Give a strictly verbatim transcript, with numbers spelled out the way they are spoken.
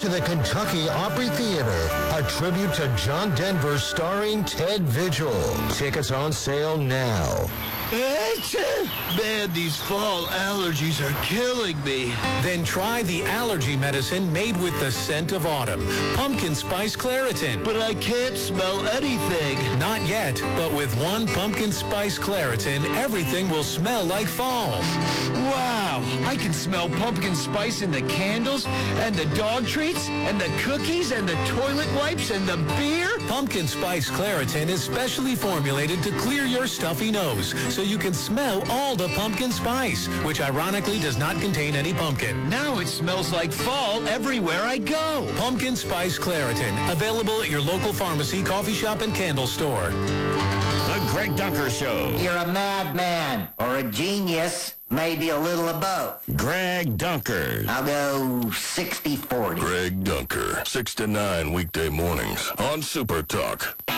to the Kentucky Opry Theater, a tribute to John Denver starring Ted Vigil. Tickets on sale now. Man, these fall allergies are killing me. Then try the allergy medicine made with the scent of autumn. Pumpkin Spice Claritin. But I can't smell anything. Not yet, but with one Pumpkin Spice Claritin, everything will smell like fall. Wow, I can smell pumpkin spice in the candles, and the dog treats, and the cookies, and the toilet wipes, and the beer. Pumpkin Spice Claritin is specially formulated to clear your stuffy nose, so you can smell all the pumpkin spice, which ironically does not contain any pumpkin. Now it smells like fall everywhere I go. Pumpkin Spice Claritin, available at your local pharmacy, coffee shop, and candle store. The Greg Dunker Show. You're a madman or a genius, maybe a little of both. Greg Dunker. I'll go sixty forty. Greg Dunker, six to nine weekday mornings on Super Talk.